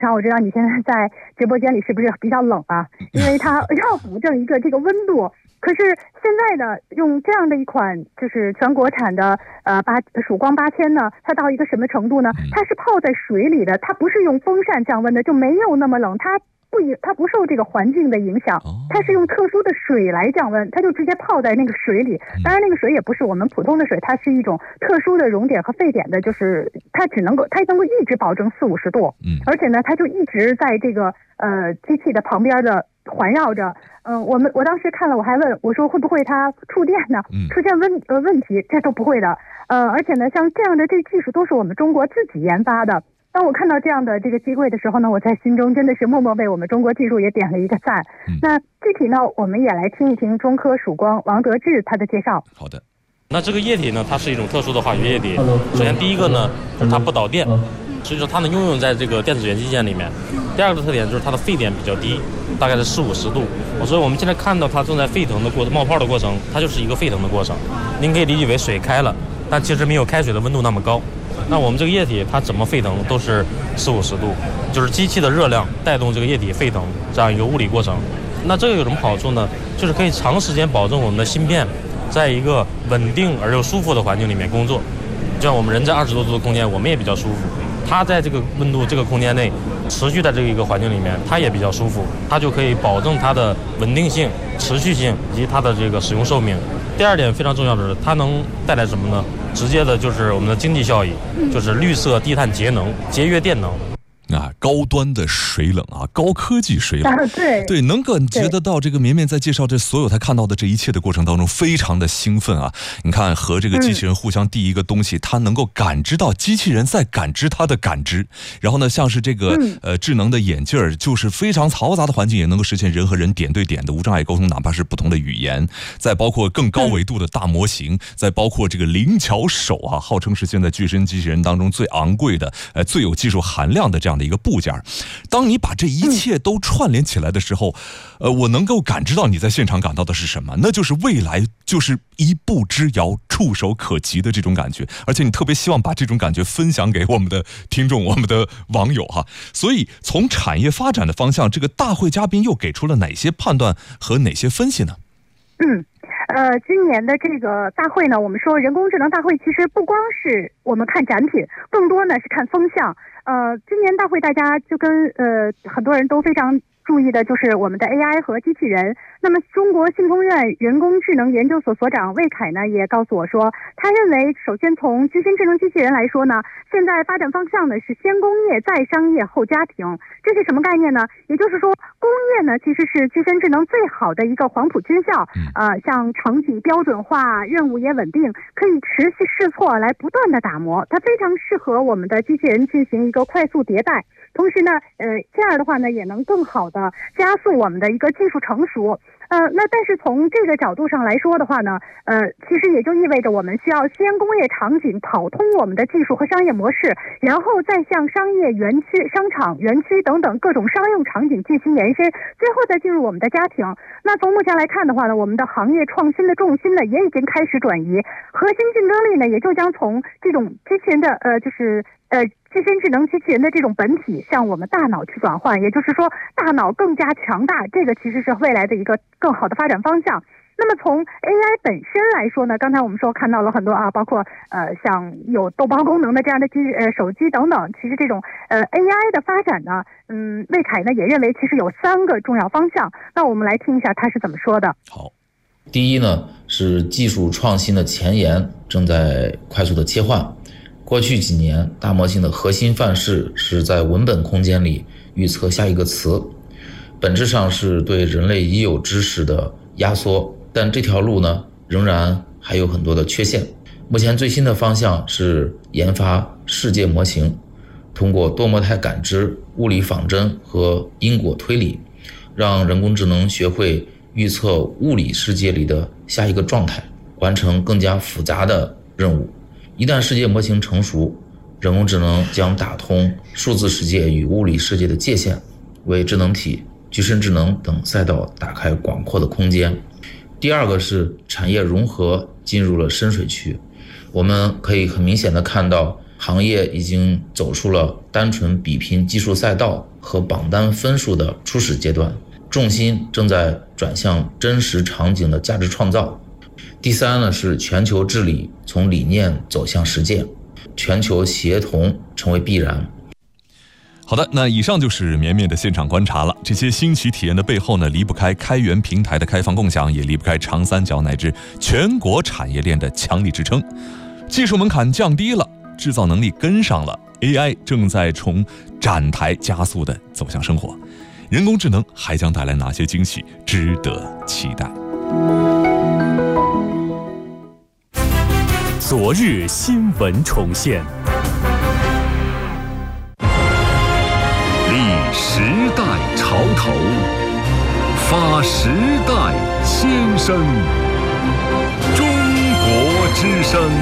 然后我知道你现在在直播间里是不是比较冷啊？因为它要保证一个这个温度。可是现在呢，用这样的一款就是全国产的曙光8000呢，它到一个什么程度呢？它是泡在水里的，它不是用风扇降温的，就没有那么冷，它不受这个环境的影响，它是用特殊的水来降温，它就直接泡在那个水里。当然那个水也不是我们普通的水，它是一种特殊的熔点和沸点的，就是它能够一直保证40-50度，而且呢它就一直在这个机器的旁边的环绕着。我当时看了，我还问我说会不会它触电呢？出现问题，这都不会的。而且呢，像这样的这技术都是我们中国自己研发的。当我看到这样的这个机会的时候呢，我在心中真的是默默为我们中国技术也点了一个赞。那具体呢，我们也来听一听中科曙光王德志他的介绍。 好的。 那这个液体呢，它是一种特殊的化学液体。首先第一个呢，就是它不导电，所以说它能应用在这个电子元器件里面。第二个特点就是它的沸点比较低，大概是40-50度。所以我们现在看到它正在沸腾的冒泡的过程，它就是一个沸腾的过程。您可以理解为水开了，但其实没有开水的温度那么高。那我们这个液体它怎么沸腾都是40-50度，就是机器的热量带动这个液体沸腾这样一个物理过程。那这个有什么好处呢？就是可以长时间保证我们的芯片在一个稳定而又舒服的环境里面工作。就像我们人在20多度的空间，我们也比较舒服，它在这个温度这个空间内持续在这一个环境里面，它也比较舒服，它就可以保证它的稳定性、持续性以及它的这个使用寿命。第二点非常重要的是，它能带来什么呢？直接的就是我们的经济效益，就是绿色低碳节能，节约电能。 高端的水冷啊，高科技水冷，对，能感觉得到这个绵绵在介绍这所有他看到的这一切的过程当中，非常的兴奋啊！你看，和这个机器人互相递一个东西，他能够感知到机器人在感知他的感知，然后呢，像是这个智能的眼镜儿，就是非常嘈杂的环境也能够实现人和人点对点的无障碍沟通，哪怕是不同的语言。再包括更高维度的大模型，再包括这个灵巧手啊，号称是现在具身机器人当中最昂贵的、最有技术含量的这样的一个部件。当你把这一切都串联起来的时候，我能够感知到你在现场感到的是什么？那就是未来就是一步之遥、触手可及的这种感觉，而且你特别希望把这种感觉分享给我们的听众、我们的网友哈。所以从产业发展的方向，这个大会嘉宾又给出了哪些判断和哪些分析呢？ 今年的这个大会呢，我们说人工智能大会其实不光是我们看展品，更多呢是看风向。今年大会大家就跟很多人都非常注意的就是我们的 AI 和机器人。那么中国信通院人工智能研究所所长魏凯呢也告诉我说，他认为首先从具身智能机器人来说呢，现在发展方向呢是先工业再商业后家庭。这是什么概念呢？也就是说工业呢其实是具身智能最好的一个黄埔军校，像场景标准化，任务也稳定，可以持续试错来不断的打磨，它非常适合我们的机器人进行一个快速迭代。同时呢这样的话呢也能更好的加速我们的一个技术成熟。那但是从这个角度上来说的话呢其实也就意味着我们需要先工业场景跑通我们的技术和商业模式，然后再向商业园区、商场园区等等各种商用场景进行延伸，最后再进入我们的家庭。那从目前来看的话呢，我们的行业创新的重心呢也已经开始转移，核心竞争力呢也就将从这种机器人的具身智能机器人的这种本体向我们大脑去转换，也就是说大脑更加强大，这个其实是未来的一个更好的发展方向。那么从 AI 本身来说呢，刚才我们说看到了很多包括像有豆包功能的这样的手机等等，其实这种AI 的发展呢魏凯呢也认为其实有3个重要方向。那我们来听一下他是怎么说的。 好，第一呢是技术创新的前沿正在快速的切换。过去几年，大模型的核心范式是在文本空间里预测下一个词，本质上是对人类已有知识的压缩，但这条路呢，仍然还有很多的缺陷。目前最新的方向是研发世界模型，通过多模态感知、物理仿真和因果推理，让人工智能学会预测物理世界里的下一个状态，完成更加复杂的任务。一旦世界模型成熟，人工智能将打通数字世界与物理世界的界限，为智能体、具身智能等赛道打开广阔的空间。第二个是产业融合进入了深水区，我们可以很明显的看到，行业已经走出了单纯比拼技术赛道和榜单分数的初始阶段，重心正在转向真实场景的价值创造。第三呢，是全球治理从理念走向实践，全球协同成为必然。 好的，那以上就是绵绵的现场观察了。这些新奇体验的背后呢，离不开开源平台的开放共享，也离不开长三角乃至全国产业链的强力支撑。技术门槛降低了，制造能力跟上了， AI 正在从展台加速地走向生活。人工智能还将带来哪些惊喜，值得期待。 昨日新闻重现， 立时代潮头，发时代先声。中国之声，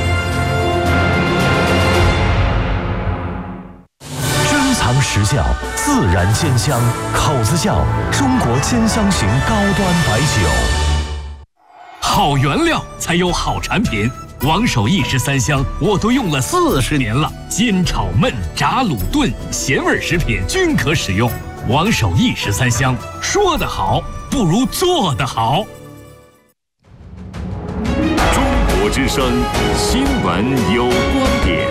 珍藏实效，自然鲜香，口子窖中国兼香型高端白酒。好原料才有好产品。王守义13香我都用了40年了，煎炒焖炸卤炖咸味食品均可使用。王守义13香，说得好不如做得好。 中国之声新闻有观点，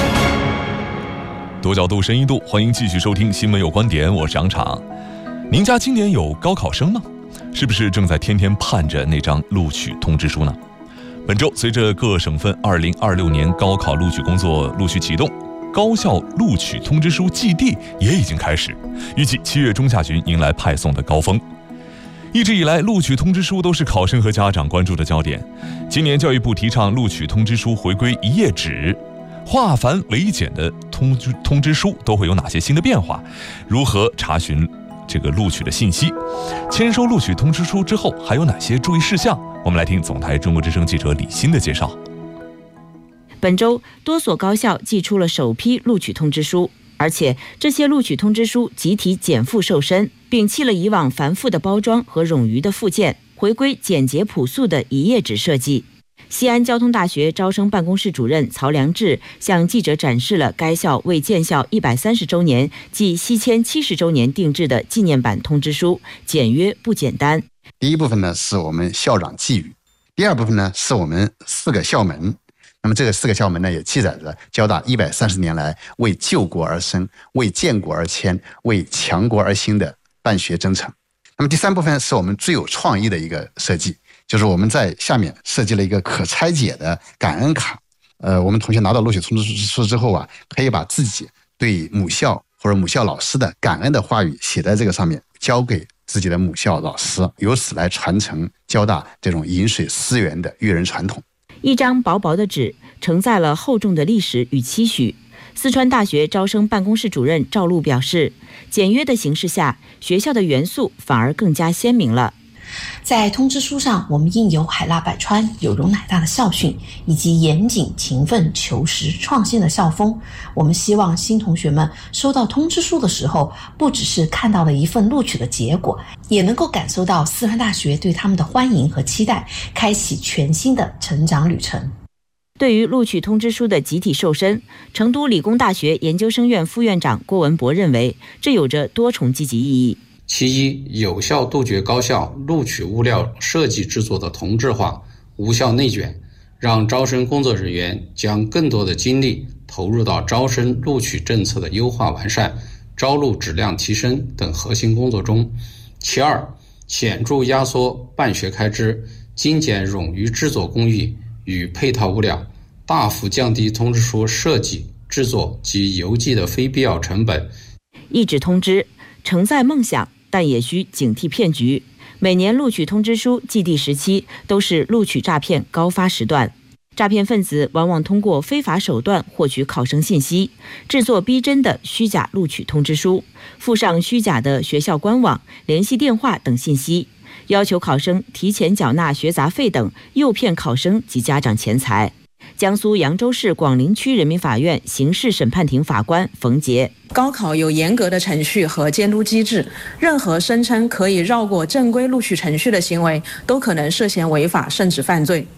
多角度深一度，欢迎继续收听新闻有观点，我是杨昶。您家今年有高考生吗？是不是正在天天盼着那张录取通知书呢？本周，随着各省份2026年高考录取工作陆续启动，高校录取通知书寄递也已经开始，预计7月中下旬迎来派送的高峰。一直以来，录取通知书都是考生和家长关注的焦点。今年教育部提倡录取通知书回归一页纸，化繁为简的通知书都会有哪些新的变化？如何查询这个录取的信息？签收录取通知书之后还有哪些注意事项？我们来听总台中国之声记者李欣的介绍。 本周，多所高校寄出了首批录取通知书，而且这些录取通知书集体减负瘦身，摒弃了以往繁复的包装和冗余的附件，回归简洁朴素的一页纸设计。西安交通大学招生办公室主任曹良志向记者展示了该校为建校130周年暨西迁70周年定制的纪念版通知书，简约不简单。 第一部分呢是我们校长寄语，第二部分呢是我们4个校门。那么这个4个校门呢，也记载着交大130年来为救国而生、为建国而迁、为强国而兴的办学征程。那么第三部分是我们最有创意的一个设计，就是我们在下面设计了一个可拆解的感恩卡。我们同学拿到录取通知书之后啊，可以把自己对母校或者母校老师的感恩的话语写在这个上面，交给自己的母校老师，由此来传承交大这种饮水思源的育人传统。 一张薄薄的纸承载了厚重的历史与期许。四川大学招生办公室主任赵璐表示，简约的形式下，学校的元素反而更加鲜明了。 在通知书上，我们印有海纳百川、有容乃大的校训，以及严谨、勤奋、求实、创新的校风。我们希望新同学们收到通知书的时候，不只是看到了一份录取的结果，也能够感受到四川大学对他们的欢迎和期待，开启全新的成长旅程。 对于录取通知书的集体瘦身，成都理工大学研究生院副院长郭文博认为，这有着多重积极意义。 其一，有效杜绝高校录取物料设计制作的同质化、无效内卷，让招生工作人员将更多的精力投入到招生录取政策的优化完善、招录质量提升等核心工作中。其二，显著压缩办学开支，精简冗余制作工艺与配套物料，大幅降低通知书设计、制作及邮寄的非必要成本。 一纸通知承载梦想，但也需警惕骗局。每年录取通知书寄递时期都是录取诈骗高发时段，诈骗分子往往通过非法手段获取考生信息，制作逼真的虚假录取通知书，附上虚假的学校官网、联系电话等信息，要求考生提前缴纳学杂费等，诱骗考生及家长钱财。江苏扬州市广陵区人民法院刑事审判庭法官冯杰： 高考有严格的程序和监督机制，任何声称可以绕过正规录取程序的行为，都可能涉嫌违法甚至犯罪。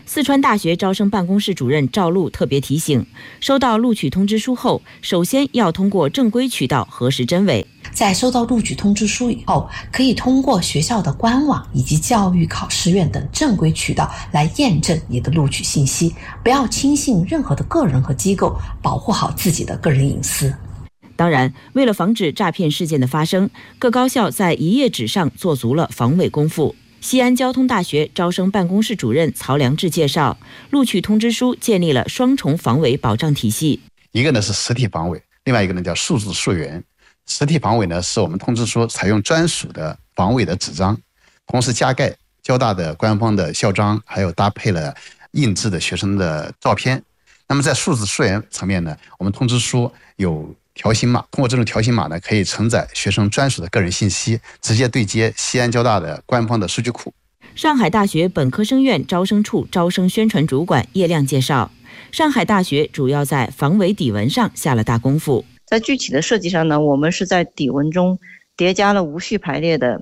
四川大学招生办公室主任赵璐特别提醒，收到录取通知书后，首先要通过正规渠道核实真伪。 在收到录取通知书以后，可以通过学校的官网以及教育考试院等正规渠道来验证你的录取信息，不要轻信任何的个人和机构，保护好自己的个人隐私。 当然，为了防止诈骗事件的发生，各高校在一页纸上做足了防伪功夫。西安交通大学招生办公室主任曹良志介绍，录取通知书建立了双重防伪保障体系。 一个呢是实体防伪，另外一个呢叫数字溯源。实体防伪呢是我们通知书采用专属的防伪的纸张，同时加盖交大的官方的校章，还有搭配了印制的学生的照片。那么在数字溯源层面呢，我们通知书有条形码，通过这种条形码呢，可以承载学生专属的个人信息，直接对接西安交大的官方的数据库。 上海大学本科生院招生处招生宣传主管叶亮介绍，上海大学主要在防伪底纹上下了大功夫。 在具体的设计上呢，我们是在底纹中叠加了无序排列的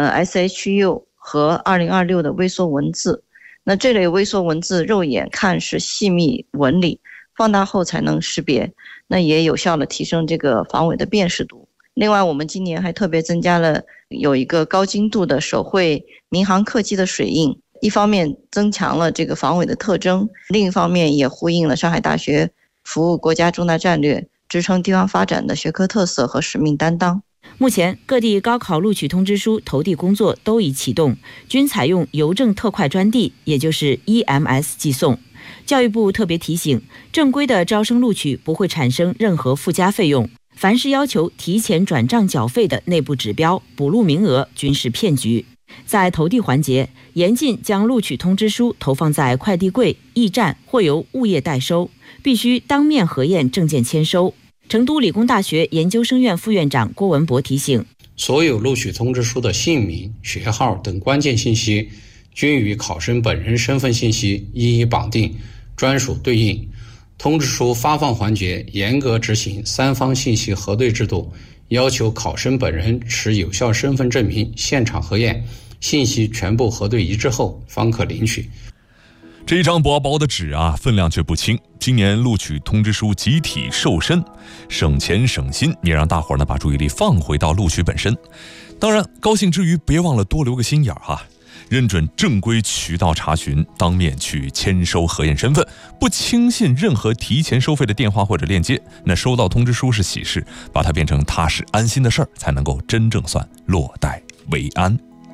SHU 和2026的微缩文字。那这类微缩文字肉眼看是细密纹理，放大后才能识别，那也有效的提升这个防伪的辨识度。另外，我们今年还特别增加了有一个高精度的手绘民航客机的水印，一方面增强了这个防伪的特征，另一方面也呼应了上海大学服务国家重大战略、支撑地方发展的学科特色和使命担当。 目前各地高考录取通知书投递工作都已启动，均采用邮政特快专递，也就是 EMS 寄送。教育部特别提醒，正规的招生录取不会产生任何附加费用，凡是要求提前转账缴费的内部指标、补录名额均是骗局。在投递环节，严禁将录取通知书投放在快递柜、驿站或由物业代收，必须当面核验证件签收。成都理工大学研究生院副院长郭文博提醒， 所有录取通知书的姓名、学号等关键信息均与考生本人身份信息一一绑定，专属对应。通知书发放环节严格执行三方信息核对制度，要求考生本人持有效身份证明现场核验，信息全部核对一致后方可领取。 这一张薄薄的纸啊，分量却不轻。今年录取通知书集体瘦身，省钱省心，也让大伙儿呢把注意力放回到录取本身。当然，高兴之余别忘了多留个心眼儿哈，认准正规渠道查询，当面去签收核验身份，不轻信任何提前收费的电话或者链接。那收到通知书是喜事，把它变成踏实安心的事儿，才能够真正算落袋为安。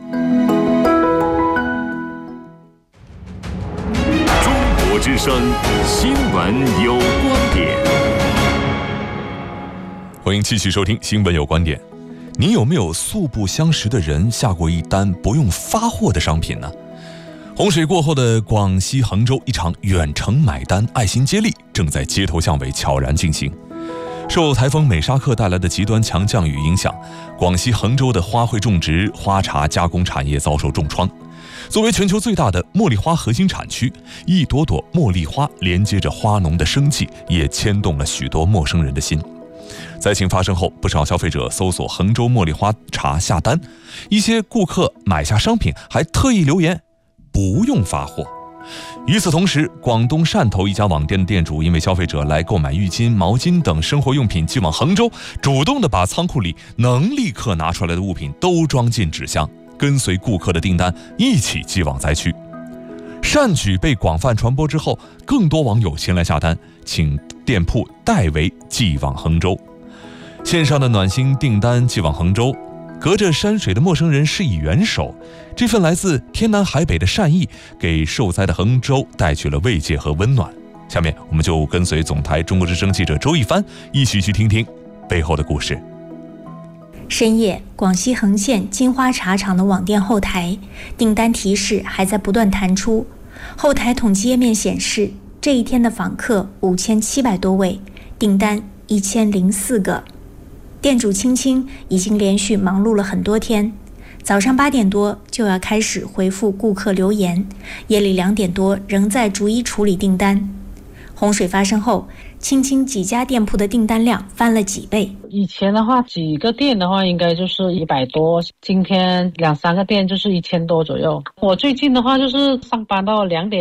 之声新闻有观点， 欢迎继续收听新闻有观点。你有没有素不相识的人下过一单不用发货的商品呢？洪水过后的广西衡州，一场远程买单爱心接力正在街头巷尾悄然进行。受台风美沙克带来的极端强降雨影响，广西衡州的花卉种植、花茶加工产业遭受重创。作为全球最大的茉莉花核心产区，一朵朵茉莉花连接着花农的生计，也牵动了许多陌生人的心。灾情发生后，不少消费者搜索衡州茉莉花茶下单，一些顾客买下商品还特意留言不用发货。与此同时，广东汕头一家网店的店主因为消费者来购买浴巾、毛巾等生活用品寄往衡州，主动地把仓库里能立刻拿出来的物品都装进纸箱，跟随顾客的订单一起寄往灾区。善举被广泛传播之后，更多网友前来下单，请店铺代为寄往衡州。线上的暖心订单寄往衡州，隔着山水的陌生人施以援手，这份来自天南海北的善意，给受灾的衡州带去了慰藉和温暖。下面我们就跟随总台中国之声记者周一帆一起去听听背后的故事。 深夜，广西衡县金花茶厂的网店后台订单提示还在不断弹出，后台统计页面显示，这一天的访客5700多位，订单1004个。店主青青已经连续忙碌了很多天，早上8点多就要开始回复顾客留言，夜里2点多仍在逐一处理订单。洪水发生后，青青几家店铺的订单量翻了几倍。 以前的话，几个店的话应该就是100多，今天2-3个店就是1000多左右。我最近的话就是上班到2点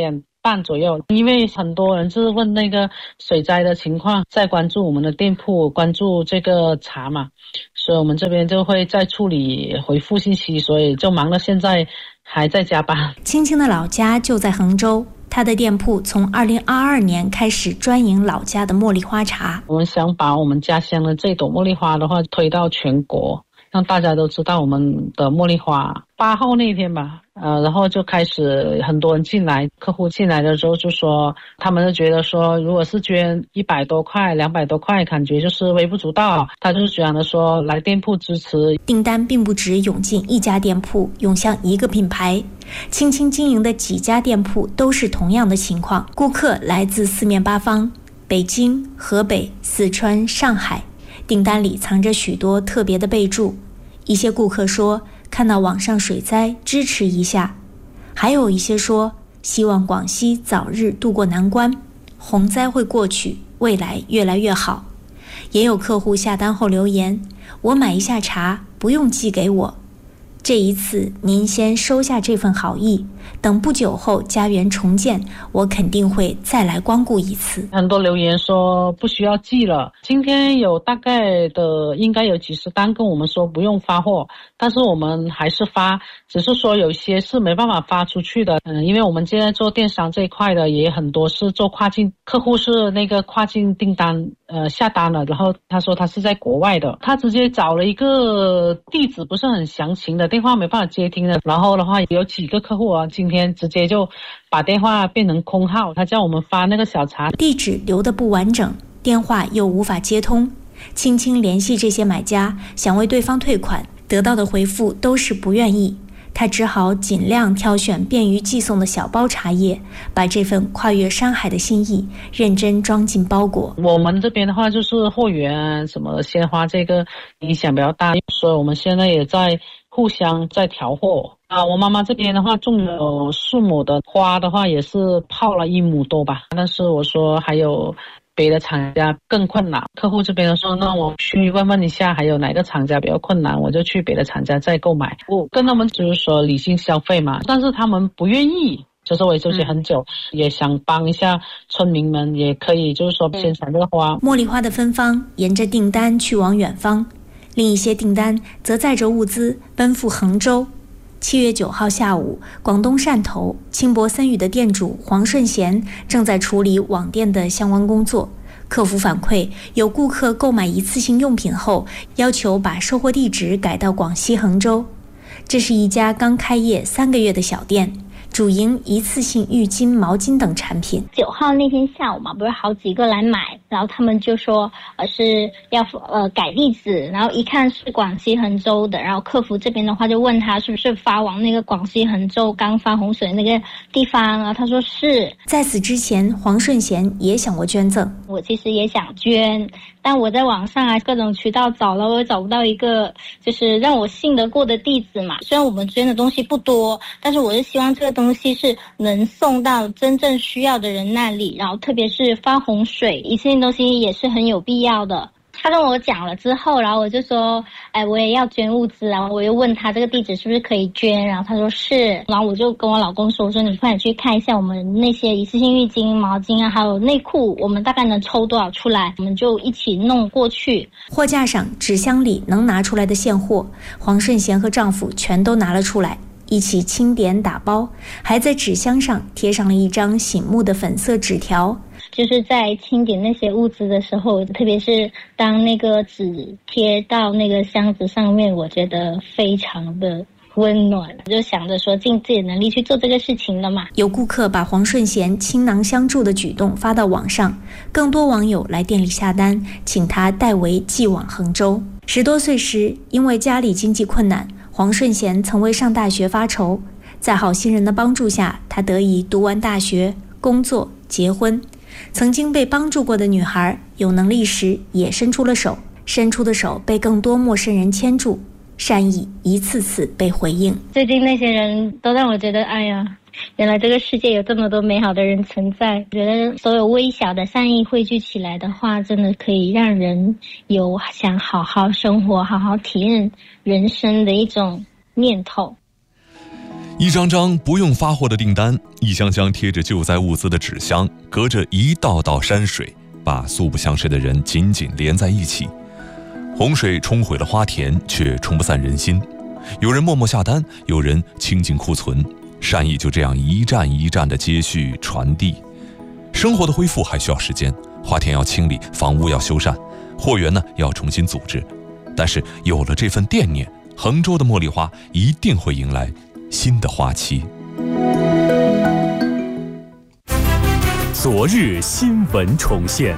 半左右。因为很多人是问那个水灾的情况，在关注我们的店铺，关注这个茶嘛，所以我们这边就会再处理回复信息，所以就忙到现在还在加班。 青青的老家就在衡州，他的店铺从2022年开始专营老家的茉莉花茶。 我们想把我们家乡的这朵茉莉花的话推到全国，让大家都知道我们的茉莉花。8号那天吧，然后就开始很多人进来，客户进来的时候就说，他们就觉得说，如果是捐100多块、200多块，感觉就是微不足道。他就是这样的说，来店铺支持。 订单并不只涌进一家店铺，涌向一个品牌。青青经营的几家店铺都是同样的情况，顾客来自四面八方，北京、河北、四川、上海，订单里藏着许多特别的备注。一些顾客说看到网上水灾支持一下，还有一些说希望广西早日渡过难关，洪灾会过去，未来越来越好。也有客户下单后留言，我买一下茶，不用寄给我，这一次您先收下这份好意，等不久后家园重建，我肯定会再来光顾一次。 很多留言说不需要寄了，今天有大概的应该有几十单跟我们说不用发货，但是我们还是发，只是说有些是没办法发出去的。因为我们现在做电商这一块的也很多是做跨境，客户是那个跨境订单下单了，然后他说他是在国外的，他直接找了一个地址不是很详情的，电话没办法接听的，然后的话有几个客户啊今天直接就把电话变成空号，他叫我们发那个小茶， 地址留得不完整，电话又无法接通，轻轻联系这些买家，想为对方退款，得到的回复都是不愿意。他只好尽量挑选便于寄送的小包茶叶，把这份跨越山海的心意认真装进包裹。 我们这边的话就是货源什么鲜花这个影响比较大，所以我们现在也在互相在调货啊。我妈妈这边的话种有树木的花的话也是泡了1亩多吧，但是我说还有别的厂家更困难，客户这边说那我去问问一下还有哪个厂家比较困难，我就去别的厂家再购买。我跟他们就是说理性消费嘛，但是他们不愿意，就是我也纠结很久，也想帮一下村民们，也可以就是说宣传这个花。 茉莉花的芬芳沿着订单去往远方，另一些订单则载着物资奔赴衡州。7月9号下午，广东汕头轻薄森语的店主黄顺贤正在处理网店的相关工作。客服反馈，有顾客购买一次性用品后，要求把收货地址改到广西衡州。这是一家刚开业3个月的小店，主营一次性浴巾、毛巾等产品。 9号那天下午嘛，不是好几个来买，然后他们就说是要改地址，然后一看是广西衡州的，然后客服这边的话就问他是不是发往那个广西衡州刚发洪水那个地方啊，他说是。 在此之前，黄顺贤也想过捐赠， 我其实也想捐，但我在网上啊各种渠道找了，我也找不到一个就是让我信得过的地址嘛。虽然我们捐的东西不多，但是我是希望这个东西是能送到真正需要的人那里，然后特别是发洪水，一次性东西也是很有必要的。他跟我讲了之后，然后我就说我也要捐物资，然后我又问他这个地址是不是可以捐，然后他说是，然后我就跟我老公说你快点去看一下我们那些一次性浴巾、毛巾啊还有内裤，我们大概能抽多少出来，我们就一起弄过去。 货架上纸箱里能拿出来的现货，黄顺贤和丈夫全都拿了出来，一起清点打包，还在纸箱上贴上了一张醒目的粉色纸条。 就是在清点那些物资的时候，特别是当那个纸贴到那个箱子上面，我觉得非常的温暖，就想着说尽自己的能力去做这个事情了嘛。 有顾客把黄顺贤倾囊相助的举动发到网上，更多网友来店里下单，请他代为寄往衡州。10多岁时，因为家里经济困难，黄顺贤曾为上大学发愁，在好心人的帮助下，他得以读完大学、工作、结婚。曾经被帮助过的女孩，有能力时也伸出了手，伸出的手被更多陌生人牵住，善意一次次被回应。 最近那些人都让我觉得，哎呀，原来这个世界有这么多美好的人存在。觉得所有微小的善意汇聚起来的话，真的可以让人有想好好生活、好好体验人生的一种念头。 一张张不用发货的订单，一箱箱贴着救灾物资的纸箱，隔着一道道山水，把素不相识的人紧紧连在一起。洪水冲毁了花田，却冲不散人心。有人默默下单，有人清静库存，善意就这样一站一站的接续传递。生活的恢复还需要时间，花田要清理，房屋要修缮，货源呢要重新组织。但是有了这份惦念，衡州的茉莉花一定会迎来新的花期。 昨日新闻重现。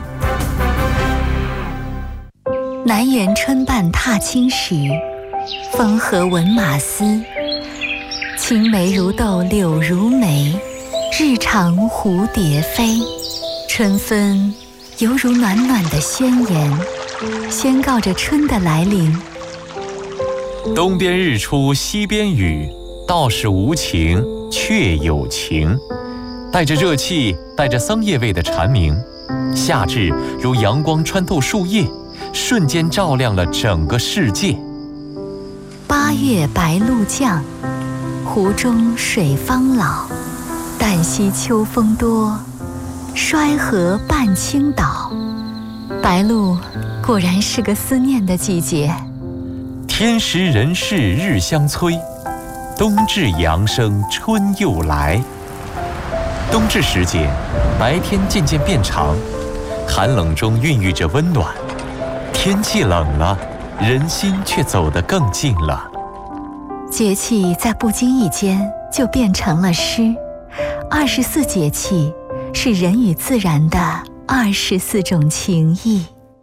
南园春半踏青时，风和闻马嘶。青梅如豆柳如眉，日长蝴蝶飞。春分犹如暖暖的宣言，宣告着春的来临。 东边日出西边雨，道是无晴却有晴。带着热气，带着桑叶味的蝉鸣，夏至如阳光穿透树叶，瞬间照亮了整个世界。 八月白露降，湖中水方老。旦夕秋风多，衰河半倾倒。白露果然是个思念的季节。 天时人事日相催，冬至阳生春又来。冬至时节，白天渐渐变长，寒冷中孕育着温暖。天气冷了，人心却走得更近了。 节气在不经意间就变成了诗。24节气是人与自然的24种情谊。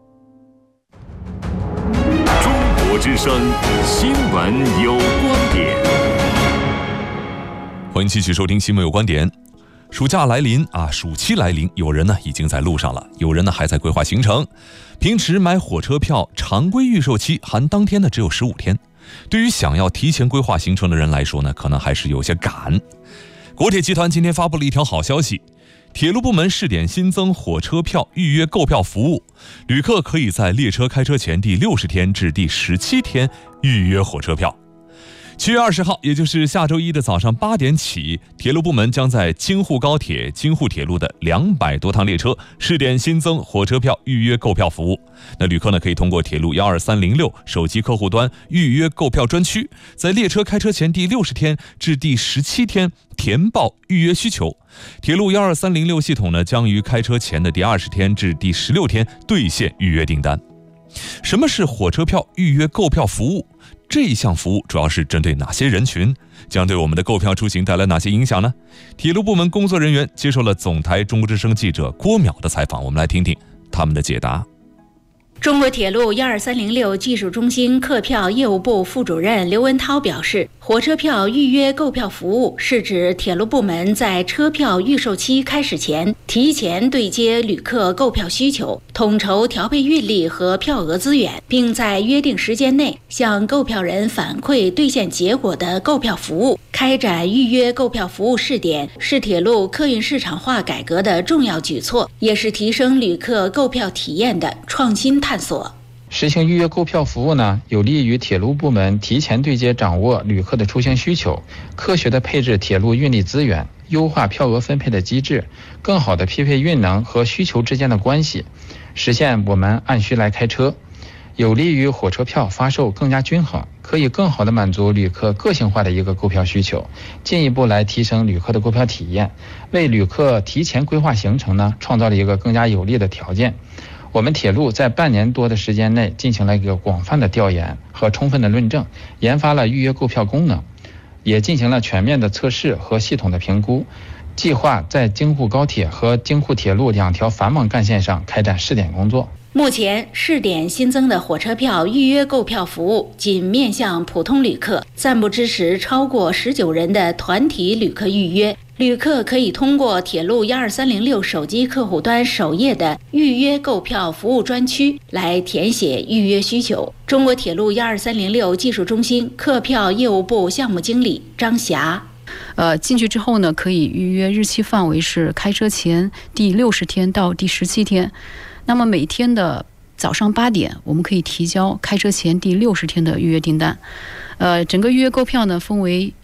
中国之声新闻有观点。 欢迎继续收听新闻有观点。暑假来临啊，暑期来临，有人呢已经在路上了，有人呢还在规划行程。平时买火车票常规预售期含当天呢只有15天，对于想要提前规划行程的人来说呢，可能还是有些赶。国铁集团今天发布了一条好消息，铁路部门试点新增火车票预约购票服务，旅客可以在列车开车前第60天至第17天预约火车票。7月20号，也就是下周一的早上8点起，铁路部门将在京沪高铁、京沪铁路的200多趟列车试点新增火车票预约购票服务。那旅客呢可以通过铁路12306手机客户端预约购票专区，在列车开车前第60天至第17天填报预约需求。铁路12306系统呢将于开车前的第20天至第16天兑现预约订单。什么是火车票预约购票服务？这一项服务主要是针对哪些人群？将对我们的购票出行带来哪些影响呢？铁路部门工作人员接受了总台中国之声记者郭淼的采访，我们来听听他们的解答。 中国铁路12306技术中心客票业务部副主任刘文涛表示，火车票预约购票服务是指铁路部门在车票预售期开始前，提前对接旅客购票需求，统筹调配运力和票额资源，并在约定时间内向购票人反馈兑现结果的购票服务。开展预约购票服务试点是铁路客运市场化改革的重要举措，也是提升旅客购票体验的创新探索。 实行预约购票服务呢，有利于铁路部门提前对接掌握旅客的出行需求，科学的配置铁路运力资源，优化票额分配的机制，更好的匹配运能和需求之间的关系，实现我们按需来开车，有利于火车票发售更加均衡，可以更好的满足旅客个性化的一个购票需求，进一步来提升旅客的购票体验，为旅客提前规划行程呢创造了一个更加有利的条件。我们铁路在半年多的时间内进行了一个广泛的调研和充分的论证，研发了预约购票功能，也进行了全面的测试和系统的评估，计划在京沪高铁和京沪铁路2条繁忙干线上开展试点工作。 目前试点新增的火车票预约购票服务仅面向普通旅客，暂不支持超过19人的团体旅客预约。旅客可以通过铁路12306手机客户端首页的预约购票服务专区来填写预约需求。中国铁路12306技术中心客票业务部项目经理张霞。 进去之后呢，可以预约日期范围是开车前第60天到第17天。那么每天的早上8点，我们可以提交开车前第60天的预约订单。整个预约购票呢分为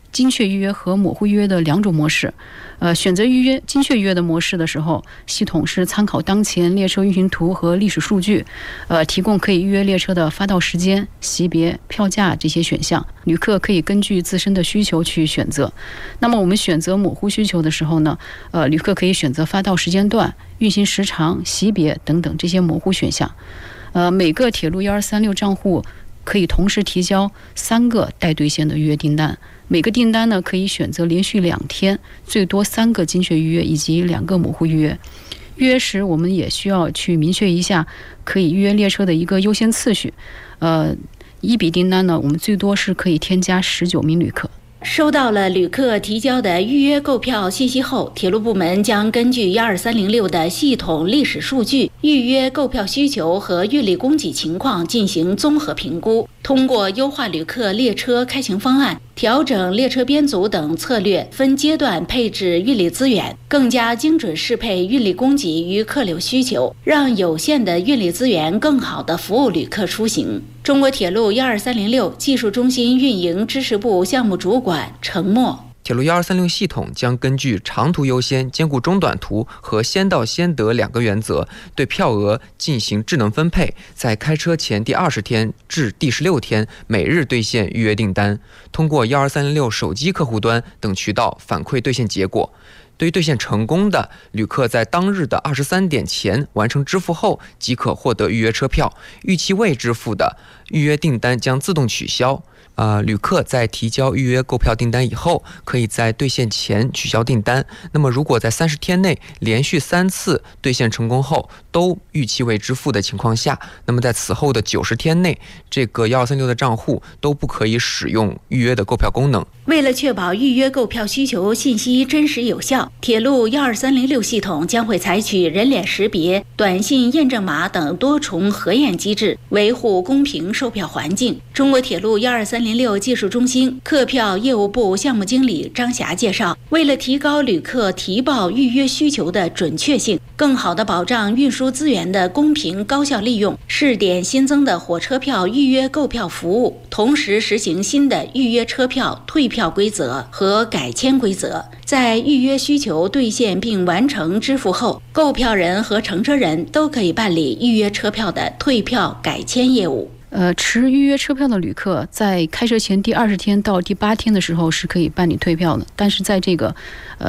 精确预约和模糊预约的2种模式。选择预约精确预约的模式的时候，系统是参考当前列车运行图和历史数据，提供可以预约列车的发到时间、席别、票价这些选项，旅客可以根据自身的需求去选择。那么我们选择模糊需求的时候呢，旅客可以选择发到时间段、运行时长、席别等等这些模糊选项。每个铁路1236账户可以同时提交3个待兑现的预约订单，每个订单呢可以选择连续2天，最多3个精确预约以及2个模糊预约。预约时我们也需要去明确一下可以预约列车的一个优先次序。一笔订单呢，我们最多是可以添加19名旅客。 收到了旅客提交的预约购票信息后，铁路部门将根据12306的系统历史数据、预约购票需求和运力供给情况进行综合评估，通过优化旅客列车开行方案、调整列车编组等策略，分阶段配置运力资源，更加精准适配运力供给与客流需求，让有限的运力资源更好地服务旅客出行。中国铁路12306技术中心运营支持部项目主管程默。 铁路1236系统将根据长途优先、兼顾中短途和先到先得2个原则，对票额进行智能分配，在开车前第20天至第16天每日兑现预约订单，通过12306手机客户端等渠道反馈兑现结果。对于兑现成功的旅客，在当日的23点前完成支付后，即可获得预约车票。逾期未支付的预约订单将自动取消。旅客在提交预约购票订单以后，可以在兑现前取消订单。那么如果在30天内连续3次兑现成功后都逾期未支付的情况下，那么在此后的90天内，这个1236的账户都不可以使用预约的购票功能。 为了确保预约购票需求信息真实有效，铁路12306系统将会采取人脸识别、短信验证码等多重核验机制，维护公平售票环境。中国铁路12306技术中心客票业务部项目经理张霞介绍，为了提高旅客提报预约需求的准确性，更好地保障运输资源的公平高效利用，试点新增的火车票预约购票服务，同时实行新的预约车票退票规则和改签规则。在预约需求兑现并完成支付后，购票人和乘车人都可以办理预约车票的退票改签业务。 持预约车票的旅客在开车前第20天到第8天的时候是可以办理退票的，但是在这个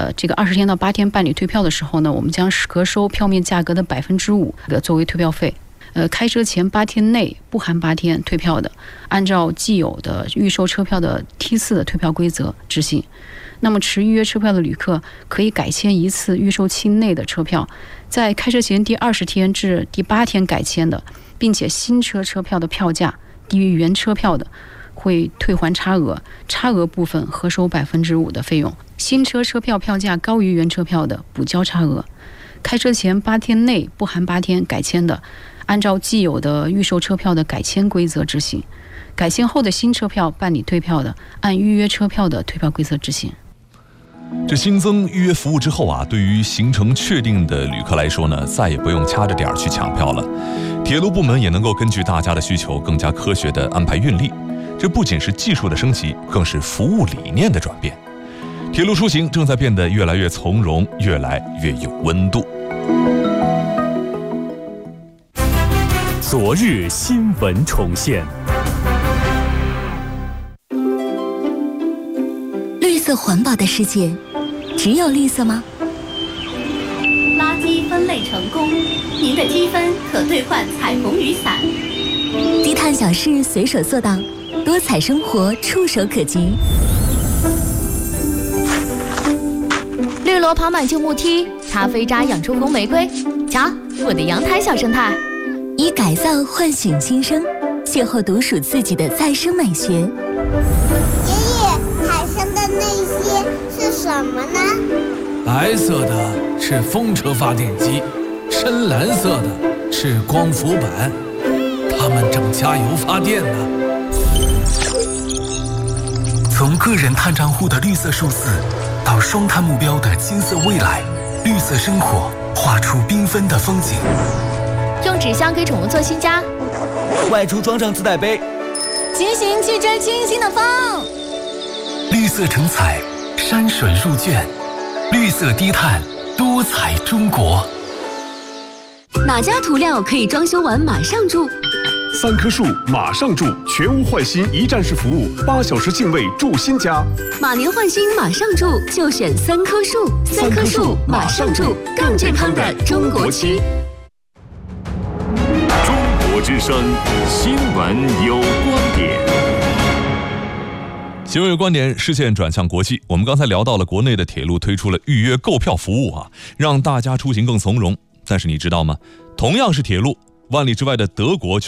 20天到8天办理退票的时候呢，我们将核收票面价格的5%作为退票费。开车前8天内不含8天退票的，按照既有的预售车票的T4的退票规则执行。那么持预约车票的旅客可以改签1次预售期内的车票，在开车前第20天至第8天改签的，并且新车票的票价低于原车票的，会退还差额，差额部分核收5%的费用。新车票票价高于原车票的，补交差额。开车前8天内不含8天改签的，按照既有的预售车票的改签规则执行。改签后的新车票办理退票的，按预约车票的退票规则执行。 这新增预约服务之后啊，对于行程确定的旅客来说呢，再也不用掐着点儿去抢票了。铁路部门也能够根据大家的需求，更加科学地安排运力。这不仅是技术的升级，更是服务理念的转变。铁路出行正在变得越来越从容，越来越有温度。 昨日新闻重现。 绿色环保的世界，只有绿色吗？ 垃圾分类成功，您的积分可兑换彩虹雨伞。 低碳小事随手做到，多彩生活触手可及。 绿萝爬满旧木梯，咖啡渣养出红玫瑰。瞧，我的阳台小生态。 以改造唤醒新生，邂逅独属自己的再生美学。爷爷，海上的那些是什么呢？ 白色的是风车发电机，深蓝色的是光伏板，它们正加油发电呢。 从个人碳账户的绿色数字，到双碳目标的金色未来，绿色生活画出缤纷的风景。 用纸箱给宠物做新家， 外出装上自带杯， 骑行去追清新的风。 绿色成彩，山水入卷，绿色低碳，多彩中国。 哪家涂料可以装修完马上住 ？3棵树马上住，全屋换新一站式服务，8小时净位住新家。 马年换新马上住，就选3棵树。3棵树马上住，更健康的中国区。 中国之声，新闻有观点。 新闻有观点，视线转向国际。我们刚才聊到了国内的铁路推出了预约购票服务让大家出行更从容。但是你知道吗？同样是铁路，万里之外的德国